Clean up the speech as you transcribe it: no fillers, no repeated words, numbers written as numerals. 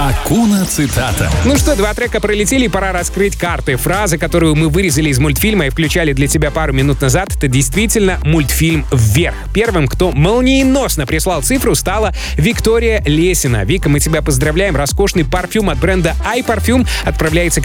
Акуна цитата. Ну что, 2 трека пролетели, пора раскрыть карты. Фраза, которую мы вырезали из мультфильма и включали для тебя пару минут назад, это действительно мультфильм «Вверх». Первым, кто молниеносно прислал цифру, стала Виктория Лесина. Вика, мы тебя поздравляем. Роскошный парфюм от бренда iParfum отправляется к